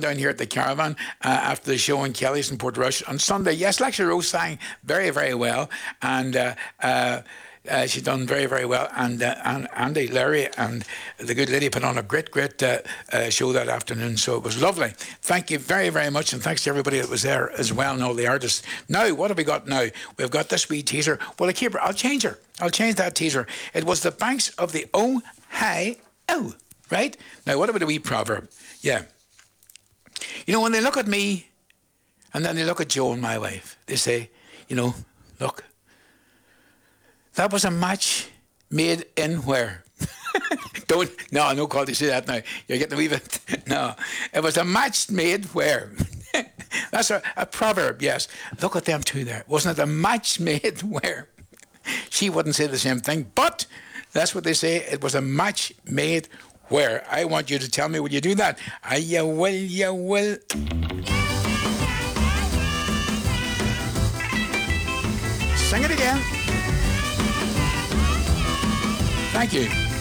down here at the Caravan after the show in Kelly's in Portrush on Sunday. Yes, Lexi Rose sang very, very well, and she done very, very well. And Andy, Larry, and the good lady put on a great, great show that afternoon. So it was lovely. Thank you very, very much. And thanks to everybody that was there as well and all the artists. Now, what have we got now? We've got this wee teaser. Well, I keep her. I'll change her. I'll change that teaser. It was the banks of the Ohio, right? Now, what about a wee proverb? Yeah. You know, when they look at me and then they look at Joe and my wife, they say, you know, look, that was a match made in where? No call to say that now. You're getting a wee bit. No, it was a match made where? That's a proverb, yes. Look at them two there. Wasn't it a match made where? She wouldn't say the same thing, but that's what they say. It was a match made where. I want you to tell me, will you do that? You will. Sing it again. Thank you.